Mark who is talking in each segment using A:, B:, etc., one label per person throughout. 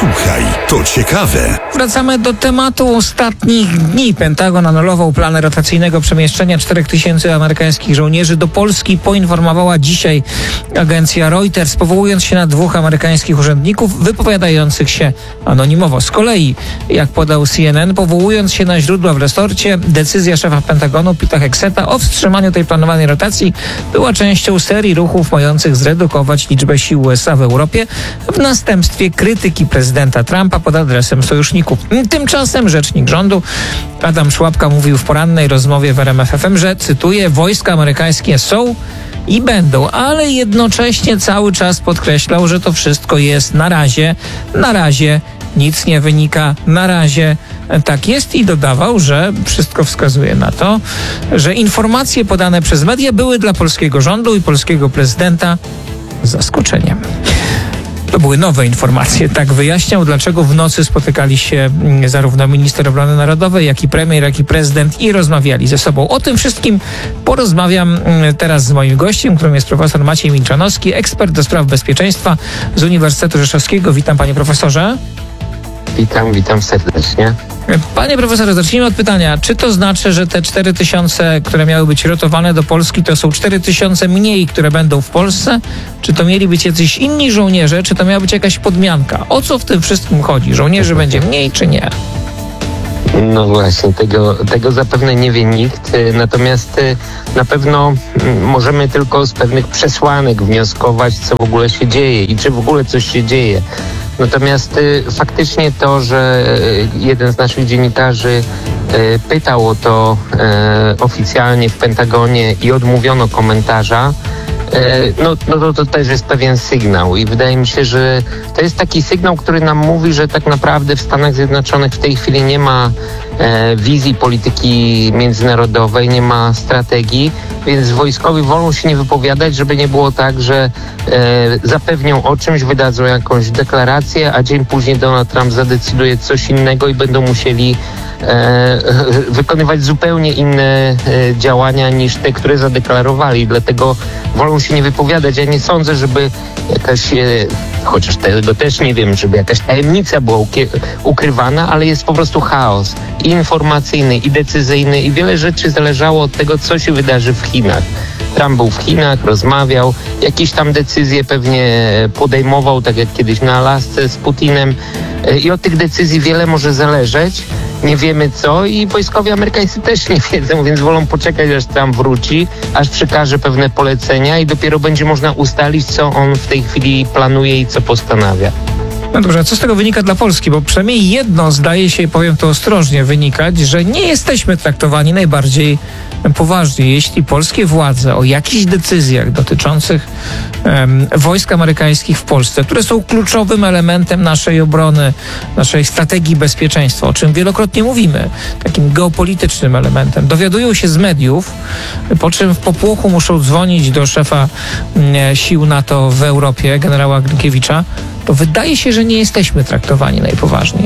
A: Słuchaj, to ciekawe.
B: Wracamy do tematu ostatnich dni. Pentagon anulował plany rotacyjnego przemieszczenia 4000 amerykańskich żołnierzy do Polski. Poinformowała dzisiaj agencja Reuters, powołując się na 2 amerykańskich urzędników wypowiadających się anonimowo. Z kolei, jak podał CNN, powołując się na źródła w resorcie, decyzja szefa Pentagonu Pita Hegseta o wstrzymaniu tej planowanej rotacji była częścią serii ruchów mających zredukować liczbę sił USA w Europie w następstwie krytyki prezydenta Trumpa pod adresem sojuszników. Tymczasem rzecznik rządu Adam Szłapka mówił w porannej rozmowie w RMF FM, że, cytuję, wojska amerykańskie są i będą, ale jednocześnie cały czas podkreślał, że to wszystko jest na razie nic nie wynika, na razie tak jest, i dodawał, że wszystko wskazuje na to, że informacje podane przez media były dla polskiego rządu i polskiego prezydenta zaskoczeniem. To były nowe informacje. Tak wyjaśniał, dlaczego w nocy spotykali się zarówno minister obrony narodowej, jak i premier, jak i prezydent i rozmawiali ze sobą. O tym wszystkim porozmawiam teraz z moim gościem, którym jest profesor Maciej Milczanowski, ekspert do spraw bezpieczeństwa z Uniwersytetu Rzeszowskiego. Witam, panie profesorze.
C: Witam serdecznie.
B: Panie profesorze, zacznijmy od pytania. Czy to znaczy, że te 4000, które miały być rotowane do Polski, to są 4000 mniej, które będą w Polsce? Czy to mieli być jacyś inni żołnierze? Czy to miała być jakaś podmianka? O co w tym wszystkim chodzi? Żołnierzy będzie mniej czy nie?
C: No właśnie, tego zapewne nie wie nikt, natomiast na pewno możemy tylko z pewnych przesłanek wnioskować, co w ogóle się dzieje i czy w ogóle coś się dzieje. Natomiast faktycznie to, że jeden z naszych dziennikarzy pytał o to oficjalnie w Pentagonie i odmówiono komentarza, to też jest pewien sygnał i wydaje mi się, że to jest taki sygnał, który nam mówi, że tak naprawdę w Stanach Zjednoczonych w tej chwili nie ma wizji polityki międzynarodowej, nie ma strategii, więc wojskowi wolą się nie wypowiadać, żeby nie było tak, że zapewnią o czymś, wydadzą jakąś deklarację, a dzień później Donald Trump zadecyduje coś innego i będą musieli wykonywać zupełnie inne działania niż te, które zadeklarowali. Dlatego wolą się nie wypowiadać. Ja nie sądzę, żeby jakaś, chociaż tego też nie wiem, żeby jakaś tajemnica była ukrywana, ale jest po prostu chaos i informacyjny, i decyzyjny, i wiele rzeczy zależało od tego, co się wydarzy w Chinach. Trump był w Chinach, rozmawiał, jakieś tam decyzje pewnie podejmował, tak jak kiedyś na Alasce z Putinem, i od tych decyzji wiele może zależeć. Nie wiemy co i wojskowi amerykańscy też nie wiedzą, więc wolą poczekać, aż Trump wróci, aż przekaże pewne polecenia i dopiero będzie można ustalić, co on w tej chwili planuje i co postanawia.
B: No dobrze, a co z tego wynika dla Polski? Bo przynajmniej jedno zdaje się, powiem to ostrożnie, wynikać, że nie jesteśmy traktowani najbardziej poważnie. Jeśli polskie władze o jakichś decyzjach dotyczących wojsk amerykańskich w Polsce, które są kluczowym elementem naszej obrony, naszej strategii bezpieczeństwa, o czym wielokrotnie mówimy, takim geopolitycznym elementem, dowiadują się z mediów, po czym w popłochu muszą dzwonić do szefa sił NATO w Europie, generała Grykiewicza, to wydaje się, że nie jesteśmy traktowani najpoważniej.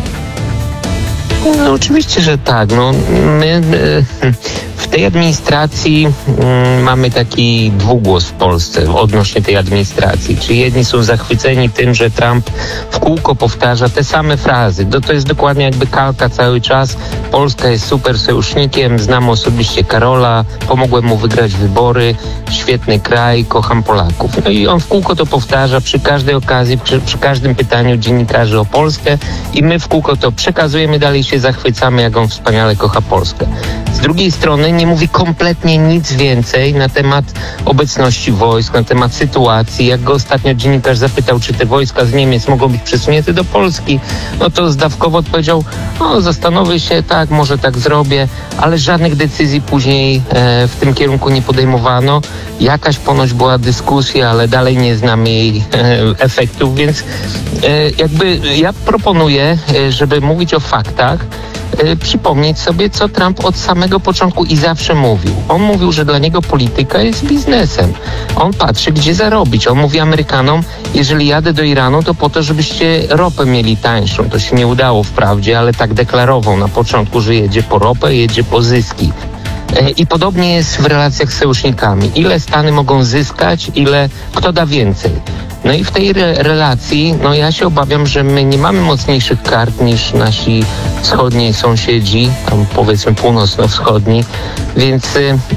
C: No oczywiście, że tak. My w tej administracji mamy taki dwugłos w Polsce odnośnie tej administracji. Czyli jedni są zachwyceni tym, że Trump w kółko powtarza te same frazy. To jest dokładnie jakby kalka cały czas. Polska jest super sojusznikiem, znam osobiście Karola, pomogłem mu wygrać wybory, świetny kraj, kocham Polaków. No i on w kółko to powtarza przy każdej okazji, przy każdym pytaniu dziennikarzy o Polskę i my w kółko to przekazujemy, dalej się zachwycamy, jak on wspaniale kocha Polskę. Z drugiej strony nie mówi kompletnie nic więcej na temat obecności wojsk, na temat sytuacji. Jak go ostatnio dziennikarz zapytał, czy te wojska z Niemiec mogą być przesunięte do Polski, no to zdawkowo odpowiedział, zastanowię się, tak, może tak zrobię, ale żadnych decyzji później w tym kierunku nie podejmowano. Jakaś ponoć była dyskusja, ale dalej nie znamy jej efektów, więc jakby ja proponuję, żeby mówić o faktach, przypomnieć sobie, co Trump od samego początku i zawsze mówił. On mówił, że dla niego polityka jest biznesem. On patrzy, gdzie zarobić. On mówi Amerykanom, jeżeli jadę do Iranu, to po to, żebyście ropę mieli tańszą. To się nie udało wprawdzie, ale tak deklarował na początku, że jedzie po ropę, jedzie po zyski. I podobnie jest w relacjach z sojusznikami. Ile Stany mogą zyskać, kto da więcej. No i w tej relacji, no ja się obawiam, że my nie mamy mocniejszych kart niż nasi wschodni sąsiedzi, tam powiedzmy północno-wschodni, więc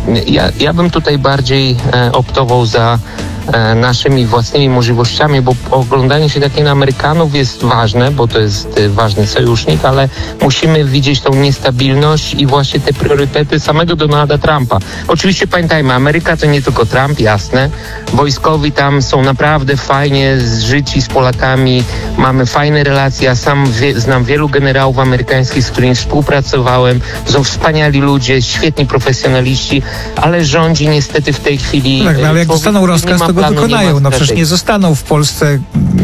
C: ja bym tutaj bardziej optował za naszymi własnymi możliwościami, bo oglądanie się takie na Amerykanów jest ważne, bo to jest ważny sojusznik, ale musimy widzieć tą niestabilność i właśnie te priorytety samego Donalda Trumpa. Oczywiście pamiętajmy, Ameryka to nie tylko Trump, jasne. Wojskowi tam są naprawdę fajnie zżyci z Polakami, mamy fajne relacje, ja sam znam wielu generałów amerykańskich, z którymi współpracowałem, są wspaniali ludzie, świetni profesjonaliści, ale rządzi niestety w tej chwili...
B: Tak, no ale jak dostaną rozkaz, to go wykonają. No przecież nie zostaną w Polsce,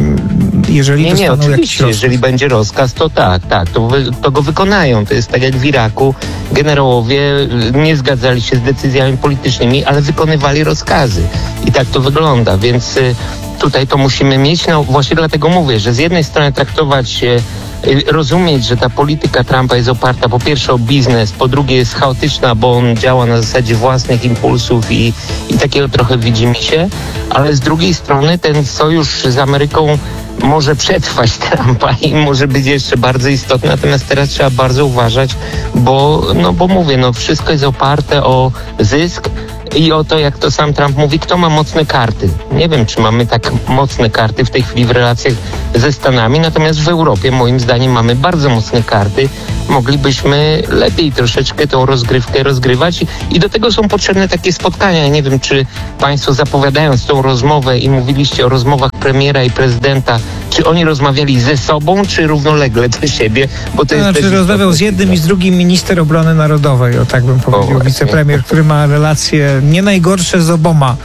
B: jeżeli dostaną
C: oczywiście,
B: jakiś rozkaz.
C: Jeżeli będzie rozkaz, to tak, to go wykonają. To jest tak jak w Iraku. Generałowie nie zgadzali się z decyzjami politycznymi, ale wykonywali rozkazy. I tak to wygląda, więc tutaj to musimy mieć. No właśnie dlatego mówię, że z jednej strony traktować rozumieć, że ta polityka Trumpa jest oparta po pierwsze o biznes, po drugie jest chaotyczna, bo on działa na zasadzie własnych impulsów i takiego trochę widzimisię, ale z drugiej strony ten sojusz z Ameryką może przetrwać Trumpa i może być jeszcze bardzo istotny, natomiast teraz trzeba bardzo uważać, bo mówię, wszystko jest oparte o zysk i o to, jak to sam Trump mówi, kto ma mocne karty. Nie wiem, czy mamy tak mocne karty w tej chwili w relacjach ze Stanami, natomiast w Europie moim zdaniem mamy bardzo mocne karty. Moglibyśmy lepiej troszeczkę tą rozgrywkę rozgrywać i do tego są potrzebne takie spotkania. Ja nie wiem, czy państwo zapowiadając tą rozmowę i mówiliście o rozmowach premiera i prezydenta, czy oni rozmawiali ze sobą, czy równolegle do siebie? Bo to jest
B: rozmawiał z jednym i z drugim minister obrony narodowej, o tak bym powiedział, wicepremier, który ma relacje nie najgorsze z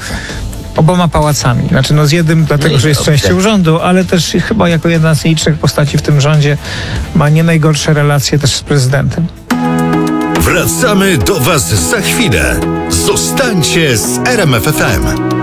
B: oboma pałacami. Znaczy z jednym dlatego, że jest częścią rządu, ale też chyba jako jedna z licznych postaci w tym rządzie ma nie najgorsze relacje też z prezydentem.
A: Wracamy do Was za chwilę. Zostańcie z RMF FM.